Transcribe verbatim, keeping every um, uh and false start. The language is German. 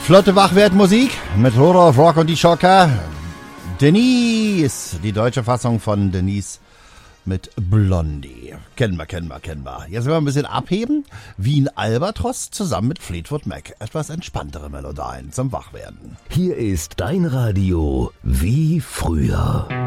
Flotte Wachwertmusik mit Rudolf Rock und die Schocker. Denise, die deutsche Fassung von Denise mit Blondie. Kennen wir, kennen wir, kennen wir. Jetzt werden wir ein bisschen abheben. Wien Albatros zusammen mit Fleetwood Mac. Etwas entspanntere Melodien zum Wachwerden. Hier ist dein Radio wie früher.